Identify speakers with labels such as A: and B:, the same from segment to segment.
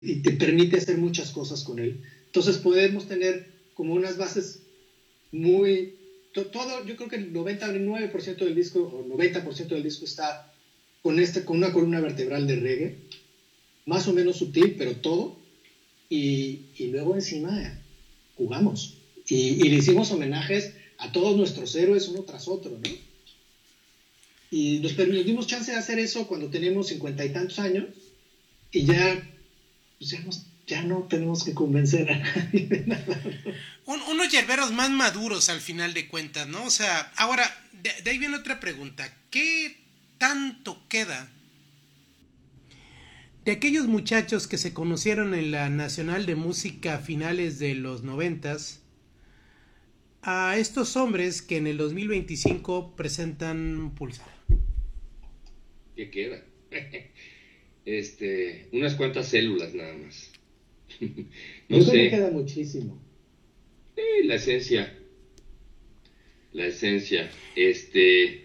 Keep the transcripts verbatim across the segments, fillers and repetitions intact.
A: y te permite hacer muchas cosas con él. Entonces podemos tener como unas bases muy... To, todo, yo creo que el noventa y nueve por ciento del disco, o noventa por ciento del disco está con, este, con una columna vertebral de reggae, más o menos sutil, pero todo, y, y luego encima jugamos. Y, y le hicimos homenajes a todos nuestros héroes uno tras otro, ¿no? Y nos, nos dimos chance de hacer eso cuando tenemos cincuenta y tantos años, y ya, pues ya, nos, ya no tenemos que convencer a nadie de nada, ¿no?
B: Un, unos yerberos más maduros al final de cuentas, ¿no? O sea, ahora, de, de ahí viene otra pregunta. ¿Qué tanto queda de aquellos muchachos que se conocieron en la Nacional de Música a finales de los noventas a estos hombres que en el dos mil veinticinco presentan Pulsar?
C: ¿Qué queda? Este, unas cuantas células nada más.
A: No Yo sé. Creo que queda muchísimo.
C: Sí, la esencia. La esencia. Este.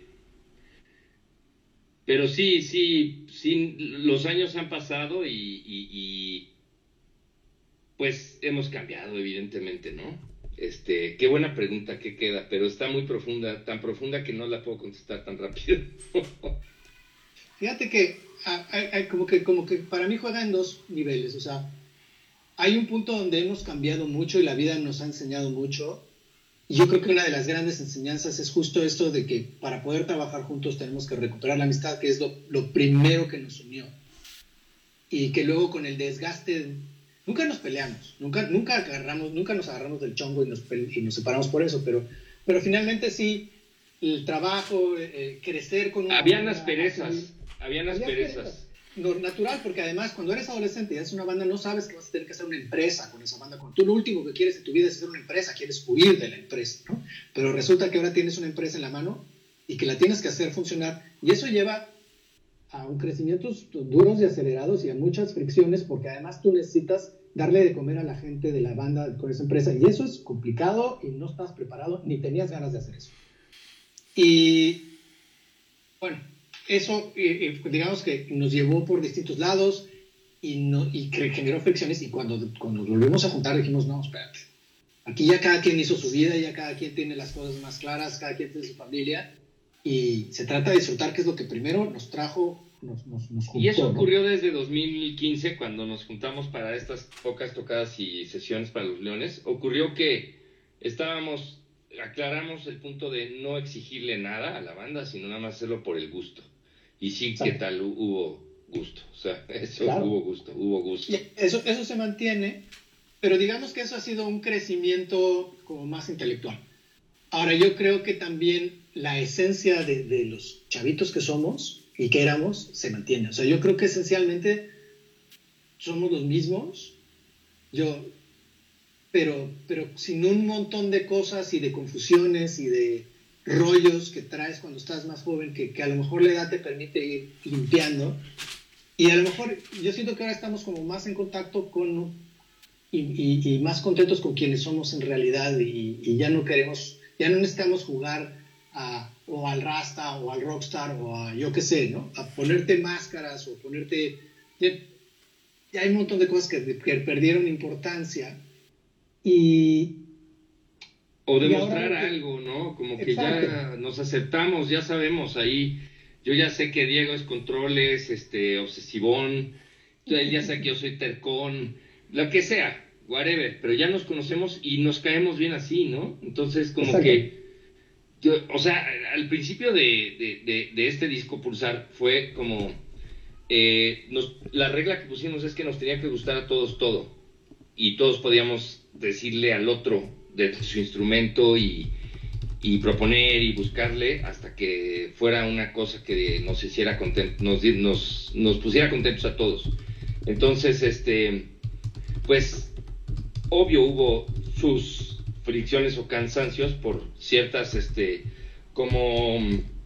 C: Pero sí, sí, sí, los años han pasado y, y, y pues hemos cambiado, evidentemente, ¿no? Este, qué buena pregunta, ¿qué queda? Pero está muy profunda, tan profunda que no la puedo contestar tan rápido.
A: Fíjate que, hay, hay, como que como que para mí juega en dos niveles, o sea, hay un punto donde hemos cambiado mucho y la vida nos ha enseñado mucho. Y yo creo que una de las grandes enseñanzas es justo esto de que para poder trabajar juntos tenemos que recuperar la amistad, que es lo, lo primero que nos unió. Y que luego con el desgaste, nunca nos peleamos, nunca, nunca, agarramos, nunca nos agarramos del chongo y nos, y nos separamos por eso, pero, pero finalmente sí, el trabajo, eh, crecer con... Una
C: habían asperezas, habían asperezas.
A: No, natural, porque además cuando eres adolescente y haces una banda no sabes que vas a tener que hacer una empresa con esa banda. Cuando tú lo último que quieres en tu vida es hacer una empresa, quieres huir de la empresa, ¿no? Pero resulta que ahora tienes una empresa en la mano y que la tienes que hacer funcionar, y eso lleva a un crecimiento duros y acelerados y a muchas fricciones, porque además tú necesitas darle de comer a la gente de la banda con esa empresa, y eso es complicado y no estás preparado ni tenías ganas de hacer eso. Y bueno, eso, eh, digamos que nos llevó por distintos lados y, no, y generó fricciones, y cuando, cuando nos volvimos a juntar dijimos, no, espérate, aquí ya cada quien hizo su vida, ya cada quien tiene las cosas más claras, cada quien tiene su familia, y se trata de disfrutar, que es lo que primero nos trajo, nos, nos, nos juntó.
C: Y eso ocurrió, ¿no?, desde dos mil quince, cuando nos juntamos para estas pocas tocadas y sesiones para los Leones. Ocurrió que estábamos, aclaramos el punto de no exigirle nada a la banda, sino nada más hacerlo por el gusto. Y sí, ¿qué tal? Hubo gusto, o sea, eso, claro. hubo gusto, hubo gusto.
A: Y eso, eso se mantiene, pero digamos que eso ha sido un crecimiento como más intelectual. Ahora, yo creo que también la esencia de, de los chavitos que somos y que éramos se mantiene. O sea, yo creo que esencialmente somos los mismos, yo, pero, pero sin un montón de cosas y de confusiones y de rollos que traes cuando estás más joven, que, que a lo mejor la edad te permite ir limpiando, y a lo mejor yo siento que ahora estamos como más en contacto con y, y, y más contentos con quienes somos en realidad, y, y ya no queremos, ya no necesitamos jugar a, o al Rasta o al Rockstar o a yo qué sé, ¿no? A ponerte máscaras o ponerte, ya, ya hay un montón de cosas que, que perdieron importancia, y
C: o demostrar que, algo, ¿no? Como que exacto. Ya nos aceptamos, ya sabemos ahí. Yo ya sé que Diego es controles, este, obsesivón. Él ya sabe que yo soy tercón, lo que sea, whatever. Pero ya nos conocemos y nos caemos bien así, ¿no? Entonces, como exacto. que, yo, o sea, al principio de, de, de, de este disco Pulsar fue como, eh, nos, la regla que pusimos es que nos tenía que gustar a todos todo. Y todos podíamos decirle al otro de su instrumento y, y proponer y buscarle hasta que fuera una cosa que nos hiciera contentos, nos, nos, nos pusiera contentos a todos. Entonces, este, pues, obvio hubo sus fricciones o cansancios por ciertas, este, como,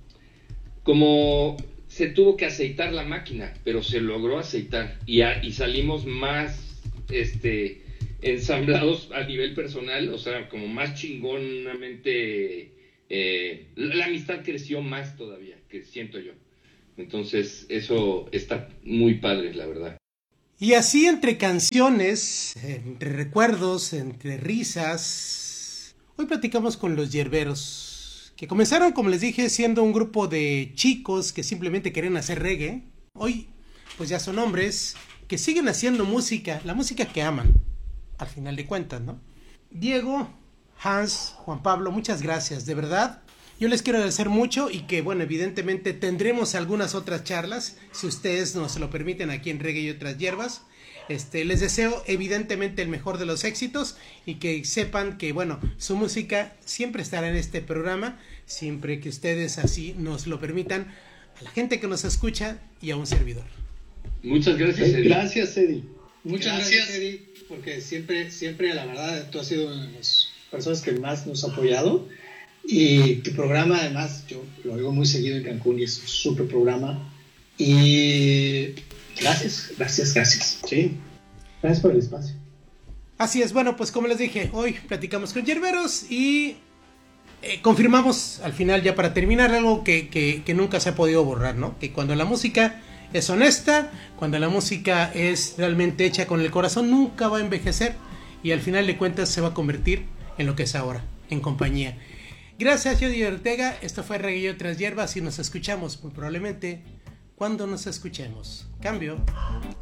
C: como se tuvo que aceitar la máquina, pero se logró aceitar y, a, y salimos más, este, ensamblados a nivel personal, o sea, como más chingonamente, eh, la, la amistad creció más todavía, que siento yo. Entonces, eso está muy padre, la verdad.
B: Y así entre canciones, entre recuerdos, entre risas, hoy platicamos con los Yerberos, que comenzaron, como les dije, siendo un grupo de chicos que simplemente querían hacer reggae. Hoy, pues ya son hombres que siguen haciendo música, la música que aman, al final de cuentas, ¿no? Diego, Hans, Juan Pablo, muchas gracias, de verdad. Yo les quiero agradecer mucho y que, bueno, evidentemente tendremos algunas otras charlas, si ustedes nos lo permiten, aquí en Reggae y otras hierbas. Este, les deseo evidentemente el mejor de los éxitos y que sepan que, bueno, su música siempre estará en este programa, siempre que ustedes así nos lo permitan, a la gente que nos escucha y a un servidor.
C: Muchas gracias, Eddie.
A: Gracias, Eddie. Muchas gracias, gracias Eddie, porque siempre, siempre, la verdad, tú has sido una de las personas que más nos ha apoyado. Y tu programa, además, yo lo oigo muy seguido en Cancún y es un súper programa. Y gracias, gracias, gracias. Sí, gracias por el espacio.
B: Así es, bueno, pues como les dije, hoy platicamos con Yerberos y eh, confirmamos al final, ya para terminar, algo que, que, que nunca se ha podido borrar, ¿no? Que cuando la música es honesta, cuando la música es realmente hecha con el corazón, nunca va a envejecer y al final de cuentas se va a convertir en lo que es ahora, en compañía. Gracias, yo Eddie Ortega, esto fue Reggae y otras hierbas y nos escuchamos muy probablemente cuando nos escuchemos. Cambio.